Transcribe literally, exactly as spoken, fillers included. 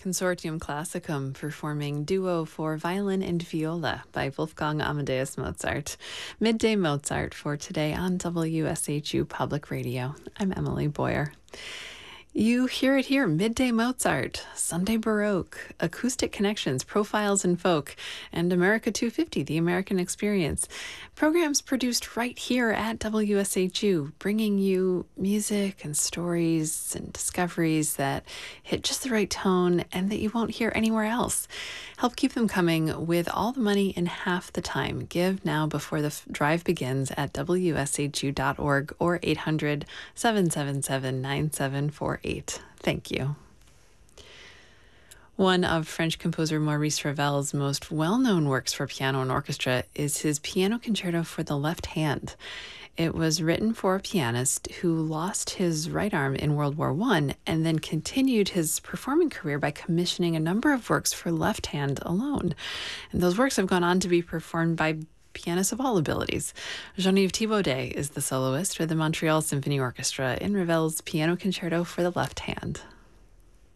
Consortium Classicum performing Duo for Violin and Viola by Wolfgang Amadeus Mozart. Midday Mozart for today on W S H U Public Radio. I'm Emily Boyer. You hear it here, Midday Mozart, Sunday Baroque, Acoustic Connections, Profiles in Folk, and America two fifty, The American Experience. Programs produced right here at W S H U, bringing you music and stories and discoveries that hit just the right tone and that you won't hear anywhere else. Help keep them coming with all the money in half the time. Give now before the f- drive begins at W S H U dot org or eight hundred, seven seven seven, nine seven four eight. Thank you. One of French composer Maurice Ravel's most well-known works for piano and orchestra is his Piano Concerto for the Left Hand. It was written for a pianist who lost his right arm in World War One and then continued his performing career by commissioning a number of works for left hand alone. And those works have gone on to be performed by pianists of all abilities. Jean-Yves Thibaudet is the soloist with the Montreal Symphony Orchestra in Ravel's Piano Concerto for the Left Hand.